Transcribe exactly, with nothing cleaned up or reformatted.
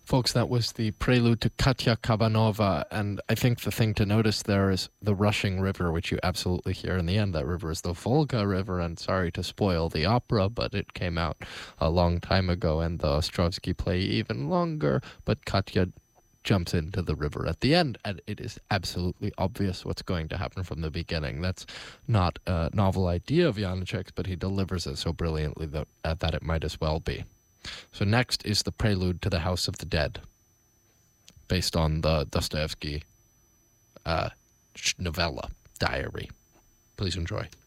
Folks, that was the prelude to Katya Kabanova, and I think the thing to notice there is the rushing river, which you absolutely hear in the end. That river is the Volga River, and sorry to spoil the opera, but it came out a long time ago, and the Ostrovsky play even longer, but Katya jumps into the river at the end, and it is absolutely obvious what's going to happen from the beginning. That's not a novel idea of Janacek's, but he delivers it so brilliantly that, uh, that it might as well be. So next is the prelude to The House of the Dead, based on the Dostoevsky uh, novella, Diary. Please enjoy.